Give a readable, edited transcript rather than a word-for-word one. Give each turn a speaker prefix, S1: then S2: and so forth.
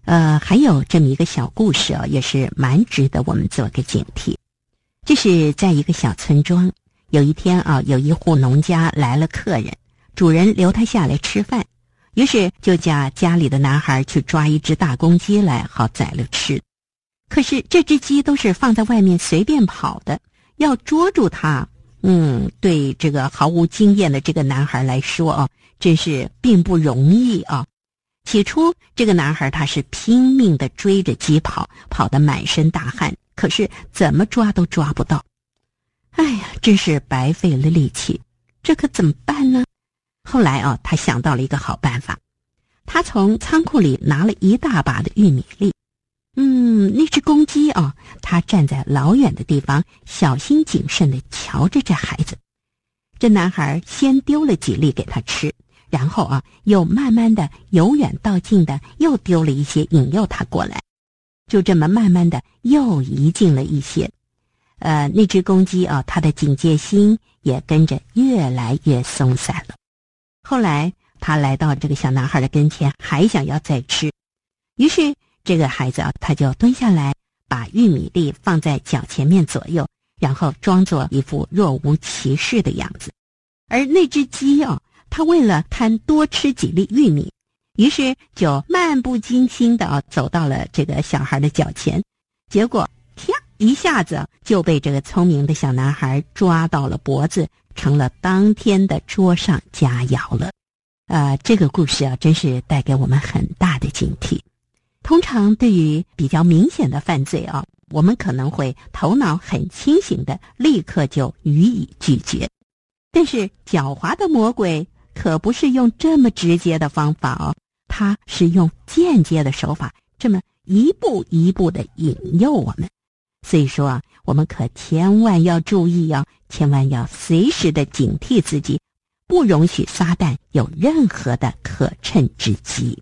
S1: 还有这么一个小故事啊，也是蛮值得我们做个警惕。这是在一个小村庄，有一天啊，有一户农家来了客人，主人留他下来吃饭，于是就叫家里的男孩去抓一只大公鸡来，好宰了吃。可是这只鸡都是放在外面随便跑的，要捉住它，对这个毫无经验的这个男孩来说啊，真是并不容易啊。起初这个男孩他是拼命地追着鸡跑，跑得满身大汗，可是怎么抓都抓不到。哎呀，真是白费了力气，这可怎么办呢？后来啊，他想到了一个好办法，他从仓库里拿了一大把的玉米粒。那只公鸡啊，它站在老远的地方，小心谨慎地瞧着这孩子。这男孩先丢了几粒给他吃，然后啊，又慢慢的由远到近的又丢了一些引诱他过来，就这么慢慢的又移近了一些。那只公鸡啊，它的警戒心也跟着越来越松散了。后来他来到这个小男孩的跟前，还想要再吃，于是这个孩子啊，他就蹲下来，把玉米粒放在脚前面左右，然后装作一副若无其事的样子。而那只鸡啊，它为了贪多吃几粒玉米，于是就漫不经心的走到了这个小孩的脚前，结果啪一下子就被这个聪明的小男孩抓到了脖子，成了当天的桌上佳肴了。这个故事啊，真是带给我们很大的警惕。通常对于比较明显的犯罪啊，我们可能会头脑很清醒的立刻就予以拒绝。但是狡猾的魔鬼可不是用这么直接的方法哦，他是用间接的手法，这么一步一步的引诱我们。所以说啊，我们可千万要注意啊，千万要随时的警惕自己，不容许撒旦有任何的可乘之机。